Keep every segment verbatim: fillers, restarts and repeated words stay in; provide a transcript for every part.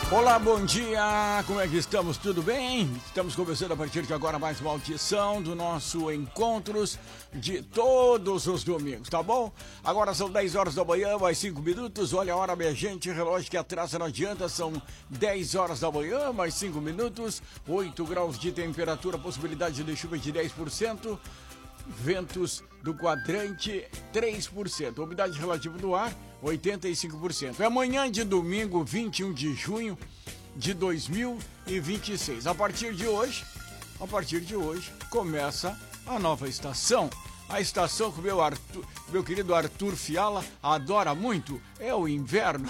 Olá, bom dia, como é que estamos? Tudo bem? Estamos começando a partir de agora mais uma audição do nosso Encontros de todos os domingos, tá bom? Agora são dez horas da manhã, mais cinco minutos, olha a hora, minha gente, relógio que atrasa, não adianta, são dez horas da manhã, mais cinco minutos, oito graus de temperatura, possibilidade de chuva de dez por cento, ventos do quadrante três por cento, umidade relativa do ar oitenta e cinco por cento. É amanhã de domingo, vinte e um de junho de dois mil e vinte e seis. A partir de hoje, a partir de hoje, começa a nova estação. A estação que o meu, Arthur, meu querido Arthur Fiala adora muito é o inverno.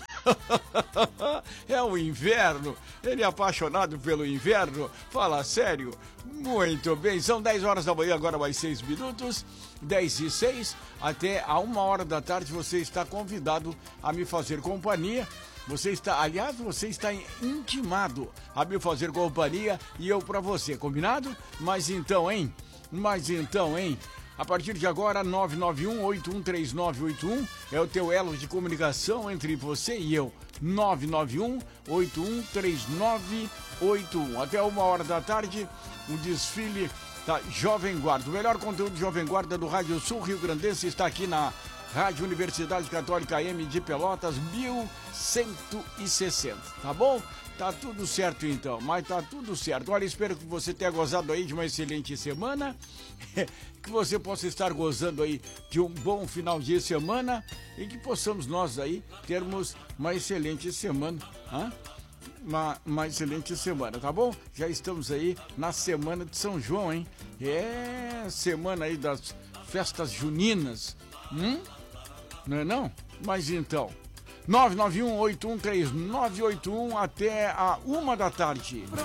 É o inverno. Ele é apaixonado pelo inverno. Fala sério. Muito bem. São dez horas da manhã, agora mais seis minutos. dez e seis. Até a uma hora da tarde você está convidado a me fazer companhia. Você está, aliás, você está intimado a me fazer companhia e eu pra você. Combinado? Mas então, hein? Mas então, hein? A partir de agora, nove nove um, oito um três nove oito um é o teu elo de comunicação entre você e eu. nove nove um, oito um três nove oito um. Até uma hora da tarde, um desfile da Jovem Guarda. O melhor conteúdo de Jovem Guarda do Rádio Sul Rio Grandense está aqui na Rádio Universidade Católica M de Pelotas, mil cento e sessenta. Tá bom? Tá tudo certo então, mas tá tudo certo. Olha, espero que você tenha gozado aí de uma excelente semana, que você possa estar gozando aí de um bom final de semana e que possamos nós aí termos uma excelente semana, hein? Uma, uma excelente semana, tá bom? Já estamos aí na semana de São João, hein? É semana aí das festas juninas, hum? Não é não? Mas então... nove nove um, oito um três nove oito um até a uma da tarde.